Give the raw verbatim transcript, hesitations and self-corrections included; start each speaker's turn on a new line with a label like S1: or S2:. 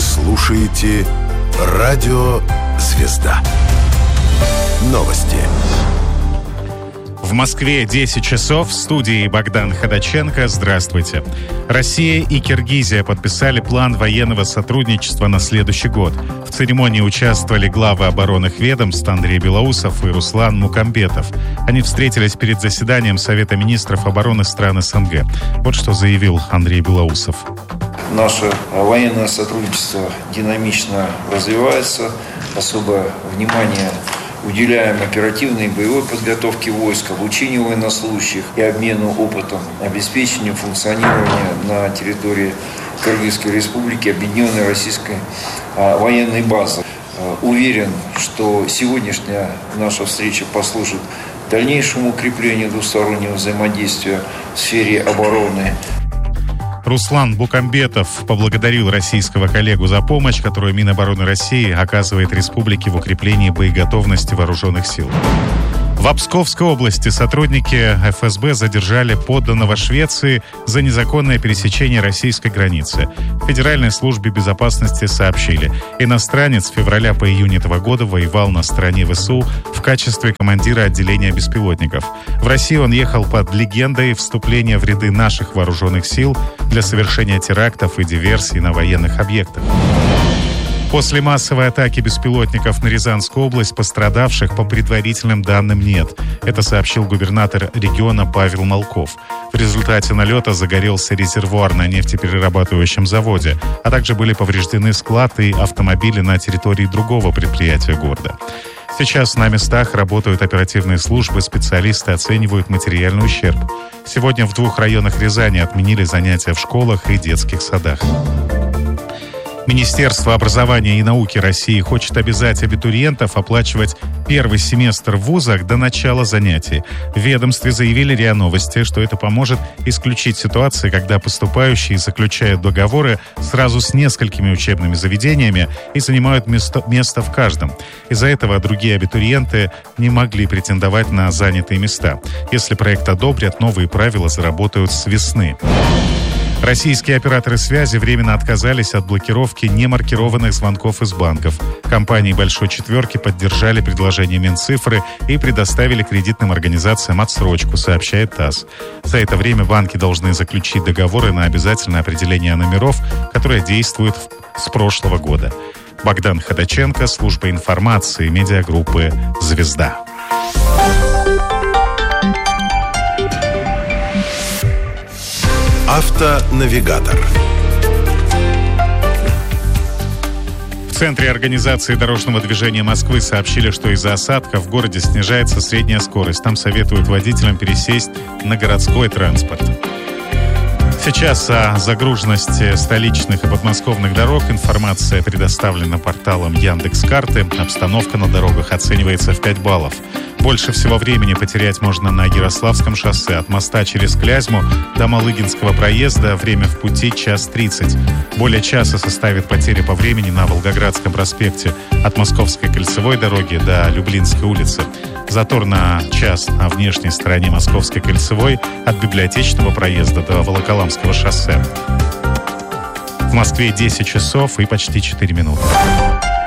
S1: слушаете «Радио Звезда». Новости.
S2: В Москве десять часов, в студии Богдан Ходаченко. Здравствуйте. Россия и Киргизия подписали план военного сотрудничества на следующий год. В церемонии участвовали главы оборонных ведомств Андрей Белоусов и Руслан Мукамбетов. Они встретились перед заседанием Совета министров обороны стран СНГ. Вот что заявил Андрей Белоусов.
S3: Наше военное сотрудничество динамично развивается. Особое внимание уделяем оперативной и боевой подготовке войск, обучению военнослужащих и обмену опытом, обеспечению функционирования на территории Кыргызской республики объединенной российской а, военной базы. А, уверен, что сегодняшняя наша встреча послужит дальнейшему укреплению двустороннего взаимодействия в сфере обороны.
S2: Руслан Мукамбетов поблагодарил российского коллегу за помощь, которую Минобороны России оказывает республике в укреплении боеготовности вооруженных сил. В Псковской области сотрудники эф эс бэ задержали подданного Швеции за незаконное пересечение российской границы. В Федеральной службе безопасности сообщили, иностранец с февраля по июнь этого года воевал на стороне вэ эс у в качестве командира отделения беспилотников. В Россию он ехал под легендой вступления в ряды наших вооруженных сил для совершения терактов и диверсий на военных объектах. После массовой атаки беспилотников на Рязанскую область пострадавших по предварительным данным нет. Это сообщил губернатор региона Павел Малков. В результате налета загорелся резервуар на нефтеперерабатывающем заводе, а также были повреждены склад и автомобили на территории другого предприятия города. Сейчас на местах работают оперативные службы, специалисты оценивают материальный ущерб. Сегодня в двух районах Рязани отменили занятия в школах и детских садах. Министерство образования и науки России хочет обязать абитуриентов оплачивать первый семестр в вузах до начала занятий. В ведомстве заявили РИА Новости, что это поможет исключить ситуации, когда поступающие заключают договоры сразу с несколькими учебными заведениями и занимают место, место в каждом. Из-за этого другие абитуриенты не могли претендовать на занятые места. Если проект одобрят, новые правила заработают с весны. Российские операторы связи временно отказались от блокировки немаркированных звонков из банков. Компании «Большой четверки» поддержали предложение Минцифры и предоставили кредитным организациям отсрочку, сообщает ТАСС. За это время банки должны заключить договоры на обязательное определение номеров, которые действуют с прошлого года. Богдан Ходаченко, служба информации медиагруппы «Звезда».
S1: Автонавигатор.
S2: В Центре организации дорожного движения Москвы сообщили, что из-за осадков в городе снижается средняя скорость. Там советуют водителям пересесть на городской транспорт. Сейчас о загруженности столичных и подмосковных дорог информация предоставлена порталом Яндекс.Карты. Обстановка на дорогах оценивается в пять баллов. Больше всего времени потерять можно на Ярославском шоссе от моста через Клязьму до Малыгинского проезда. Время в пути час тридцать. Более часа составит потери по времени на Волгоградском проспекте от Московской кольцевой дороги до Люблинской улицы. Затор на час на внешней стороне Московской кольцевой от Библиотечного проезда до Волоколамского шоссе. В Москве десять часов и почти четыре минуты.